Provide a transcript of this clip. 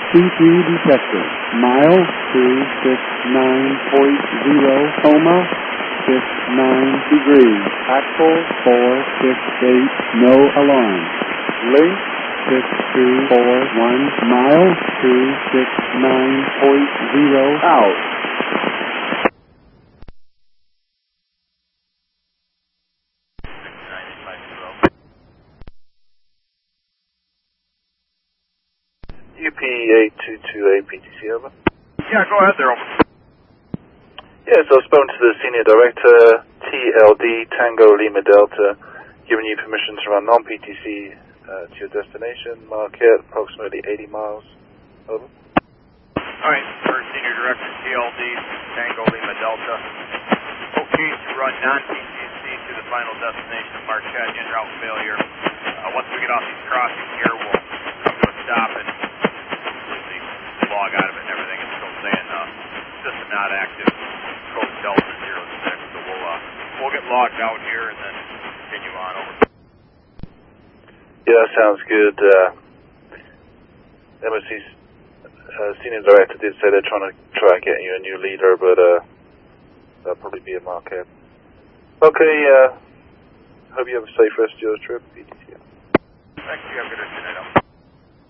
C3 detected. Mile 269.0, coma, 69 degrees. Axle 468, no alarm. Link 6241, mile 269.0, out. UP822APTC, over. Yeah, go ahead there, over. Yeah, so I've spoken to the Senior Director, TLD, Tango Lima Delta, giving you permission to run non-PTC to your destination, Marquette, approximately 80 miles, over. Alright, first Senior Director, TLD, Tango Lima Delta. Okay to run non-PTC to the final destination of Marquette, en route failure. Once we get off these crossings here, we'll come to a stop and completely log out of it and everything. It's still saying system not active, code Delta 06. So we'll get logged out here and then continue on over. Yeah, sounds good. MSC's Senior Director did say they're trying to get you a new leader, but that'll probably be a Marquette. Okay, hope you have a safe rest of your trip, PTC. Thank you. Have a good rest of your night.